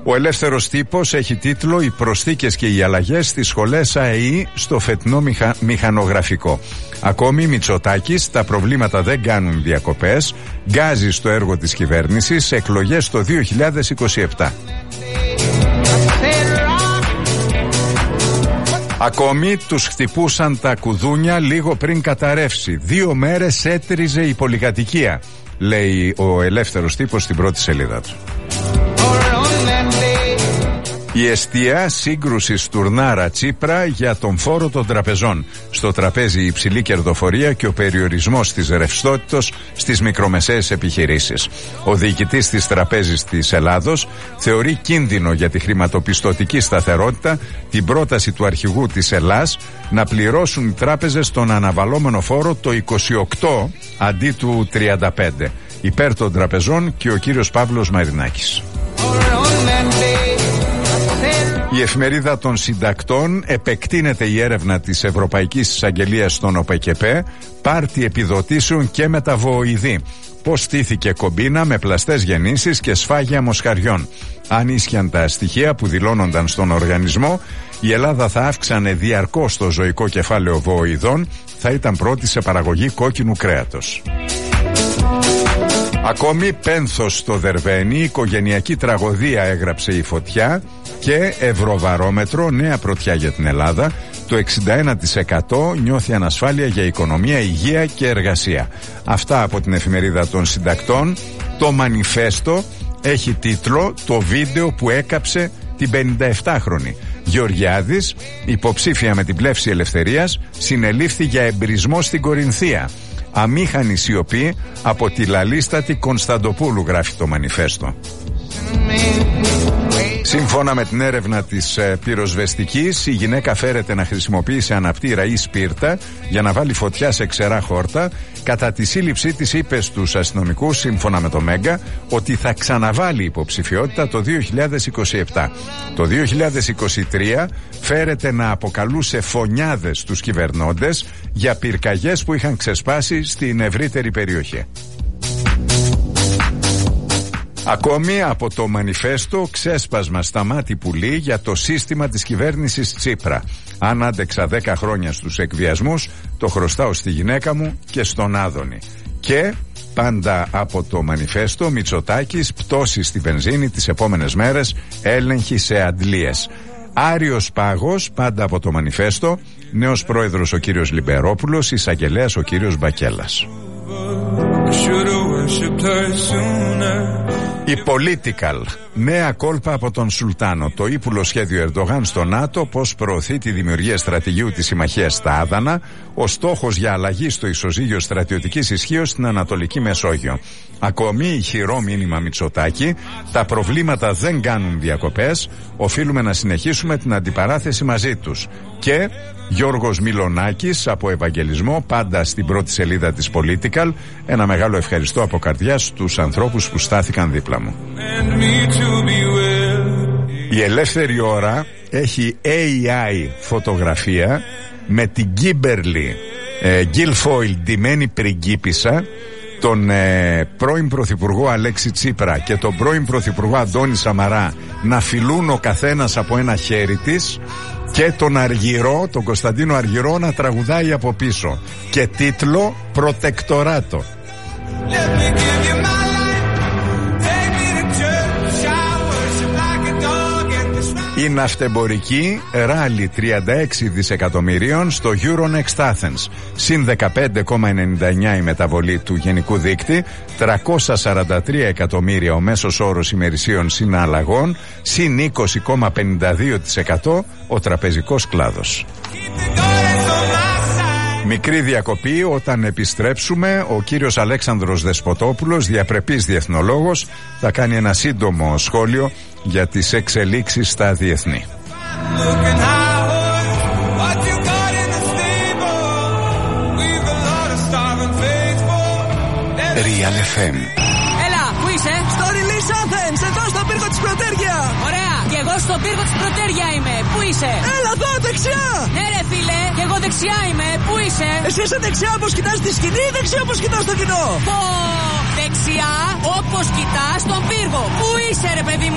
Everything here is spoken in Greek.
Ο Ελεύθερος Τύπος έχει τίτλο «Οι προσθήκες και οι αλλαγές στις σχολές ΑΕΗ στο φετινό μηχανογραφικό». Ακόμη Μητσοτάκης, τα προβλήματα δεν κάνουν διακοπές, γκάζει στο έργο της κυβέρνησης, εκλογές το 2027. Ακόμη τους χτυπούσαν τα κουδούνια λίγο πριν καταρρεύσει. 2 μέρες έτριζε η πολυκατοικία, λέει ο Ελεύθερος Τύπος στην πρώτη σελίδα του. Η εστία σύγκρουση Στουρνάρα Τσίπρα για τον φόρο των τραπεζών. Στο τραπέζι η υψηλή κερδοφορία και ο περιορισμός της ρευστότητας στις μικρομεσαίες επιχειρήσεις. Ο διοικητής της Τραπέζης της Ελλάδος θεωρεί κίνδυνο για τη χρηματοπιστωτική σταθερότητα την πρόταση του αρχηγού της Ελλάς να πληρώσουν οι τράπεζες τον αναβαλώμενο φόρο το 28 αντί του 35. Υπέρ των τραπεζών και ο κύριος Παύλος Μαρινάκης. Η εφημερίδα των συντακτών επεκτείνεται η έρευνα της Ευρωπαϊκής Εισαγγελίας στον ΟΠΕΚΕΠΕ, πάρτι επιδοτήσεων και μεταβοηδή. Πώς στήθηκε κομπίνα με πλαστές γεννήσεις και σφάγια μοσχαριών. Αν ίσχυαν τα στοιχεία που δηλώνονταν στον οργανισμό, η Ελλάδα θα αύξανε διαρκώς το ζωικό κεφάλαιο βοηδών, θα ήταν πρώτη σε παραγωγή κόκκινου κρέατος. Ακόμη πένθος στο Δερβαίνι, οικογενειακή τραγωδία έγραψε η Φωτιά και Ευρωβαρόμετρο, νέα πρωτιά για την Ελλάδα. Το 61% νιώθει ανασφάλεια για οικονομία, υγεία και εργασία. Αυτά από την εφημερίδα των συντακτών. Το Μανιφέστο έχει τίτλο «Το βίντεο που έκαψε την 57χρονη». Γεωργιάδης, υποψήφια με την πλεύση ελευθερίας, συνελήφθη για εμπρισμό στην Κορινθία. Αμήχανη σιωπή από τη λαλίστατη Κωνσταντοπούλου, γράφει το Μανιφέστο. Σύμφωνα με την έρευνα της πυροσβεστικής, η γυναίκα φέρεται να χρησιμοποιήσει αναπτήρα ή σπίρτα για να βάλει φωτιά σε ξερά χόρτα. Κατά τη σύλληψή της είπε στους αστυνομικούς, σύμφωνα με το Μέγκα, ότι θα ξαναβάλει υποψηφιότητα το 2027. Το 2023 φέρεται να αποκαλούσε φωνιάδες τους κυβερνώντες για πυρκαγιές που είχαν ξεσπάσει στην ευρύτερη περιοχή. Ακόμη από το Μανιφέστο, ξέσπασμα στα μάτι πουλί για το σύστημα της κυβέρνησης Τσίπρα. Αν άντεξα 10 χρόνια στους εκβιασμούς, το χρωστάω στη γυναίκα μου και στον Άδωνη. Και πάντα από το Μανιφέστο, Μητσοτάκης, πτώση στη βενζίνη τις επόμενες μέρες, έλεγχη σε αντλίες. Άριος πάγος, πάντα από το Μανιφέστο, νέος πρόεδρος ο κύριος Λιμπερόπουλος, εισαγγελέας ο κύριος Μπακέλας. Η Political, νέα κόλπα από τον Σουλτάνο. Το ύπουλο σχέδιο Ερντογάν στο ΝΑΤΟ, πώς προωθεί τη δημιουργία στρατηγίου της συμμαχίας στα Άδανα, ο στόχος για αλλαγή στο ισοζύγιο στρατιωτικής ισχύως στην Ανατολική Μεσόγειο. Ακόμη ηχηρό μήνυμα Μητσοτάκη, τα προβλήματα δεν κάνουν διακοπές, οφείλουμε να συνεχίσουμε την αντιπαράθεση μαζί τους. Και Γιώργος Μιλονάκης από Ευαγγελισμό, πάντα στην πρώτη σελίδα της Political. Ένα μεγάλο ευχαριστώ από καρδιά στους ανθρώπους που στάθηκαν δίπλα μου. Η Ελεύθερη Ώρα έχει AI φωτογραφία με την Κίμπερλι Γκίλφόιλ ντυμένη πριγκίπισσα, τον πρώην Πρωθυπουργό Αλέξη Τσίπρα και τον πρώην Πρωθυπουργό Αντώνη Σαμαρά να φιλούν ο καθένας από ένα χέρι της, και τον Αργυρό, τον Κωνσταντίνο Αργυρό, να τραγουδάει από πίσω, και τίτλο «Προτεκτοράτο». Η ναυτεμπορική ράλι 36 δισεκατομμυρίων στο Euronext Athens. Συν 15,99 η μεταβολή του γενικού δείκτη, 343 εκατομμύρια ο μέσος όρος ημερησίων συναλλαγών, συν 20,52% ο τραπεζικός κλάδος. Μικρή διακοπή, όταν επιστρέψουμε ο κύριος Αλέξανδρος Δεσποτόπουλος, διαπρεπής διεθνολόγος, θα κάνει ένα σύντομο σχόλιο για τις εξελίξεις στα διεθνή. Real FM. Έλα, πού είσαι? Στο Release Athens, εδώ στο πύργο της Πρωτέρια. Ωραία, και εγώ στο πύργο της Πρωτέρια είμαι. Πού είσαι? Έλα εδώ, δεξιά. Ναι ρε φίλε, και εγώ δεξιά είμαι. Πού είσαι? Εσύ είσαι δεξιά όπως κοιτάς τη σκηνή ή δεξιά όπως κοιτάς το κοινό? Πω, δεξιά όπως κοιτάς τον πύργο. Πού είσαι ρε παιδί μου?